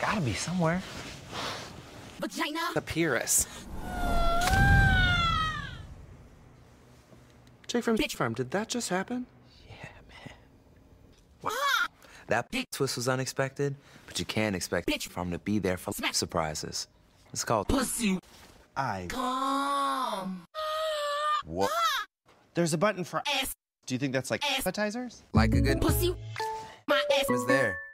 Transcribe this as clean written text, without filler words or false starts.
Gotta be somewhere. Vagina. The Pyrrhus. Jake from Bitch Farm, did that just happen? Yeah, man. That twist was unexpected, but you can't expect Bitch Farm to be there for surprises. It's called Pussy. Come. What? There's a button for Ass. Do you think that's like appetizers? like a good Pussy. My ass is there.